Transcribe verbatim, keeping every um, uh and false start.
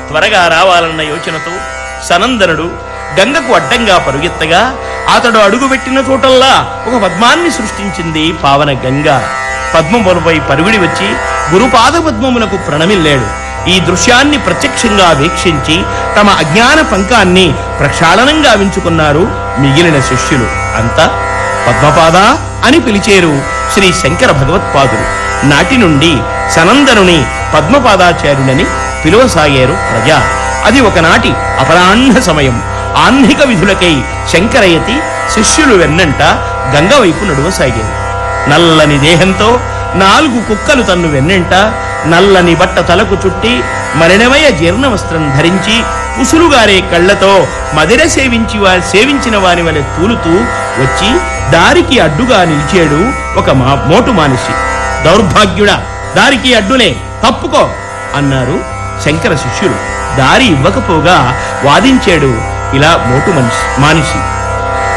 త్వరగా రావాలన్న యోచనతో సనందనుడు గంగకు అడ్డంగా పరుగెత్తగా అతడు అడుగుపెట్టిన చోటల్లా ఒక పద్మాన్ని సృష్టించింది పావన గంగ. పద్మములపై పరుగుడి వచ్చి గురుపాద పద్మములకు ప్రణమిల్లాడు. ఈ దృశ్యాన్ని ప్రత్యక్షంగా వీక్షించి తమ అజ్ఞాన పంకాన్ని ప్రక్షాళనం గావించుకున్నారు మిగిలిన శిష్యులు. అంతా పద్మపాద అని పిలిచేరు శ్రీ శంకర భగవత్పాదులు. నాటి నుండి సనందనుని పద్మపాదాచార్యులని పిలువసాగారు ప్రజా. అది ఒకనాటి అపరాహ్న సమయం. ఆహ్నిక విధులకై శంకరయతి శిష్యులు వెన్నంట గంగ వైపు నడువసాగారు. నల్లని దేహంతో నాలుగు కుక్కలు తన్ను వెన్నంట నల్లని బట్ట తలకు చుట్టి మరణమయ జీర్ణ వస్త్రం ధరించి పుసులుగారే కళ్లతో మదిర సేవించి వారి సేవించిన వారి వలె తూలుతూ వచ్చి దారికి అడ్డుగా నిలిచాడు ఒక మా మోటు మానిషి. దౌర్భాగ్యుడా, దారికి అడ్డులే, తప్పుకో అన్నారు శంకర శిష్యులు. దారి ఇవ్వకపోగా వాదించాడు ఇలా మోటు మనిషి మానిషి.